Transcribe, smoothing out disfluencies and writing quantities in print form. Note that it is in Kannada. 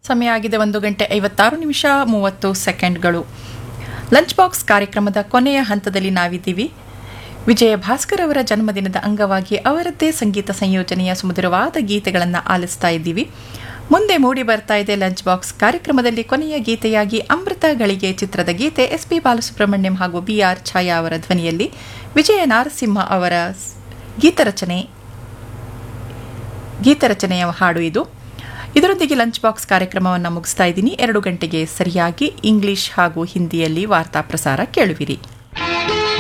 ಸಮಯ ಆಗಿದೆ 1:56:30 ಲಂಚ್ ಬಾಕ್ಸ್ ಕಾರ್ಯಕ್ರಮದ ಕೊನೆಯ ಹಂತದಲ್ಲಿ ನಾವಿದ್ದೀವಿ. ವಿಜಯ ಭಾಸ್ಕರ್ ಅವರ ಜನ್ಮದಿನದ ಅಂಗವಾಗಿ ಅವರದ್ದೇ ಸಂಗೀತ ಸಂಯೋಜನೆಯ ಸುಮಧುರವಾದ ಗೀತೆಗಳನ್ನು ಆಲಿಸ್ತಾ ಇದ್ದೀವಿ. ಮುಂದೆ ಮೂಡಿ ಬರ್ತಾ ಇದೆ ಲಂಚ್ ಬಾಕ್ಸ್ ಕಾರ್ಯಕ್ರಮದಲ್ಲಿ ಕೊನೆಯ ಗೀತೆಯಾಗಿ ಅಮೃತಗಳಿಗೆ ಚಿತ್ರದ ಗೀತೆ ಎಸ್.ಪಿ. ಬಾಲಸುಬ್ರಹ್ಮಣ್ಯಂ ಹಾಗೂ ಬಿ.ಆರ್. ಛಾಯಾ ಅವರ ಧ್ವನಿಯಲ್ಲಿ ವಿಜಯ ನಾರಸಿಂಹ ಅವರ ಗೀತರಚನೆಯ ಹಾಡು ಇದು. ಇದರೊಂದಿಗೆ ಲಂಚ್ ಬಾಕ್ಸ್ ಕಾರ್ಯಕ್ರಮವನ್ನು ಮುಗಿಸ್ತಾ ಇದ್ದೀನಿ. 2 ಗಂಟೆಗೆ ಸರಿಯಾಗಿ ಇಂಗ್ಲಿಷ್ ಹಾಗೂ ಹಿಂದಿಯಲ್ಲಿ ವಾರ್ತಾ ಪ್ರಸಾರ ಕೇಳುವಿರಿ.